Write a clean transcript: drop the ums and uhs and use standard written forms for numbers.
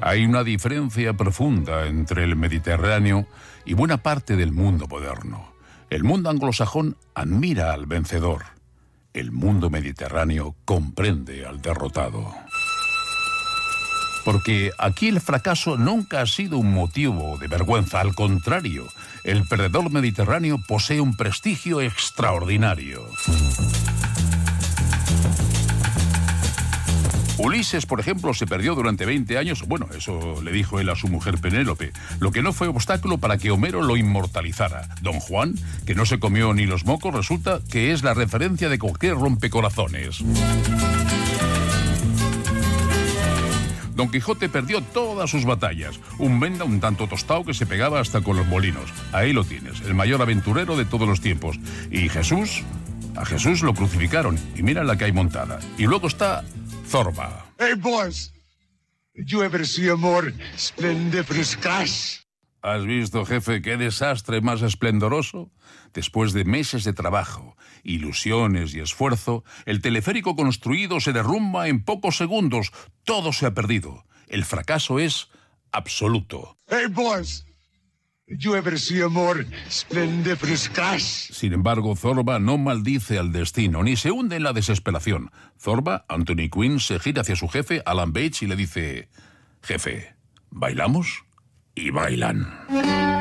Hay una diferencia profunda entre el Mediterráneo y buena parte del mundo moderno. El mundo anglosajón admira al vencedor. El mundo mediterráneo comprende al derrotado. Porque aquí el fracaso nunca ha sido un motivo de vergüenza. Al contrario, el perdedor mediterráneo posee un prestigio extraordinario. Ulises, por ejemplo, se perdió durante 20 años. Bueno, eso le dijo él a su mujer Penélope, lo que no fue obstáculo para que Homero lo inmortalizara. Don Juan, que no se comió ni los mocos, resulta que es la referencia de cualquier rompecorazones. Don Quijote perdió todas sus batallas. Un venda un tanto tostado que se pegaba hasta con los molinos. Ahí lo tienes, el mayor aventurero de todos los tiempos. Y Jesús, a Jesús lo crucificaron. Y mira la que hay montada. Y luego está Zorba. Hey, boys. Did you ever see a more splendiferous crash? ¿Has visto, jefe, qué desastre más esplendoroso? Después de meses de trabajo, ilusiones y esfuerzo, el teleférico construido se derrumba en pocos segundos. Todo se ha perdido. El fracaso es absoluto. Hey, boys. Did you ever see a more splendiferous crash? Sin embargo, Zorba no maldice al destino, ni se hunde en la desesperación. Zorba, Anthony Quinn, se gira hacia su jefe, Alan Bates, y le dice: Jefe, ¿bailamos? Y bailan.